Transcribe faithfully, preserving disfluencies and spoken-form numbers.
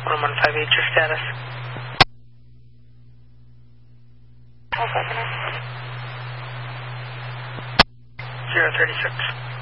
one one five eight, your status. Oh, governor. zero thirty-six.